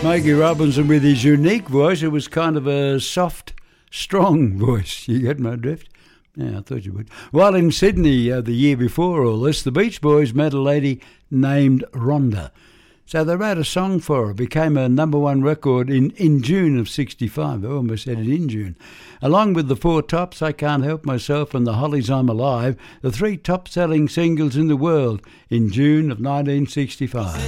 Smokey Robinson with his unique voice. It was kind of a soft, strong voice. You get my drift? Yeah, I thought you would. While in Sydney the year before all this, the Beach Boys met a lady named Rhonda. So they wrote a song for her. It became a number one record in June of 65. I almost said it in June. Along with the Four Tops, I Can't Help Myself and the Hollies, I'm Alive, the three top-selling singles in the world in June of 1965.